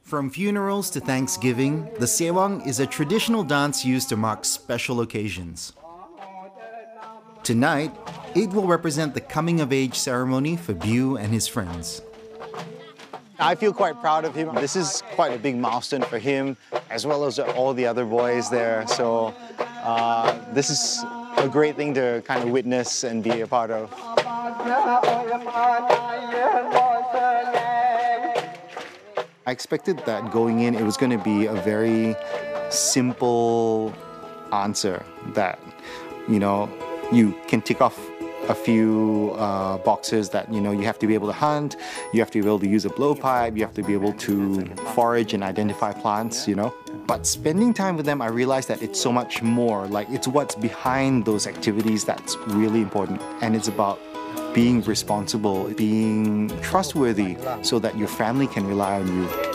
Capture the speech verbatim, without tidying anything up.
From funerals to Thanksgiving, the Sewang is a traditional dance used to mark special occasions. Tonight, it will represent the coming-of-age ceremony for Biu and his friends. I feel quite proud of him. This is quite a big milestone for him, as well as all the other boys there. So uh, this is a great thing to kind of witness and be a part of. I expected that going in, it was going to be a very simple answer that, you know, you can tick off a few uh, boxes that, you know, you have to be able to hunt, you have to be able to use a blowpipe, you have to be able to forage and identify plants, you know. But spending time with them, I realized that it's so much more. Like, it's what's behind those activities that's really important. And it's about being responsible, being trustworthy, so that your family can rely on you.